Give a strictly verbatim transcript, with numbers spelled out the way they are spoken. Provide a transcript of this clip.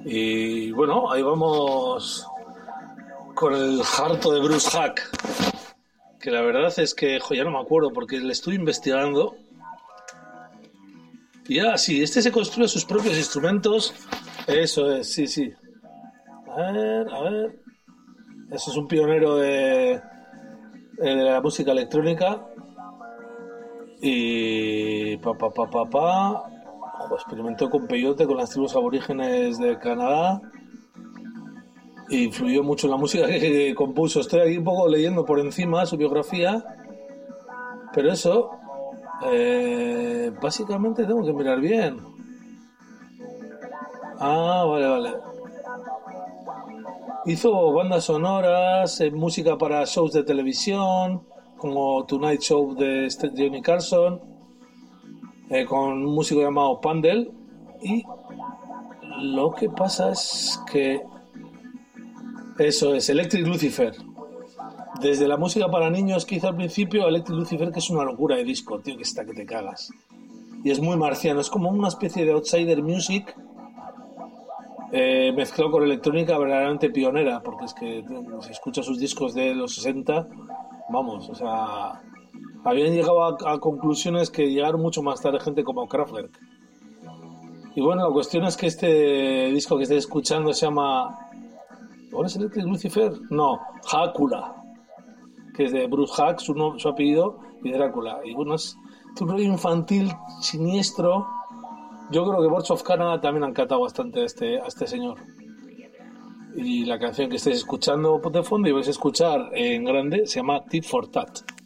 Y bueno, ahí vamos con el harto de Bruce Hack, que la verdad es que jo, ya no me acuerdo porque le estuve investigando. Y ah, sí, este se construye sus propios instrumentos. Eso es, sí, sí. A ver, a ver. Eso es un pionero de, de la música electrónica. Y pa pa pa pa pa. Jo, experimentó con peyote, con las tribus aborígenes de Canadá. Y influyó mucho en la música que, que compuso. Estoy aquí un poco leyendo por encima su biografía. Pero eso, eh, básicamente tengo que mirar bien. Ah, vale, vale. Hizo bandas sonoras, eh, música para shows de televisión, como Tonight Show de Johnny Carson, eh, con un músico llamado Pandel. Y lo que pasa es que eso es Electric Lucifer. Desde la música para niños que hizo al principio, Electric Lucifer, que es una locura de disco, tío, que está que te cagas. Y es muy marciano, es como una especie de outsider music eh, mezclado con electrónica verdaderamente pionera, porque es que tío, si escuchas sus discos de los sesenta, vamos, o sea, habían llegado a, a conclusiones que llegaron mucho más tarde gente como Kraftwerk. Y bueno, la cuestión es que este disco que estáis escuchando se llama... ¿Ahora es Electric Lucifer? No, Hácula, que es de Bruce Hack, su, no, su apellido, y Drácula. Y bueno, es un rollo infantil, siniestro. Yo creo que Birds of Canada también han catado bastante a este, a este señor. Y la canción que estáis escuchando de fondo y vais a escuchar en grande se llama Tit for Tat.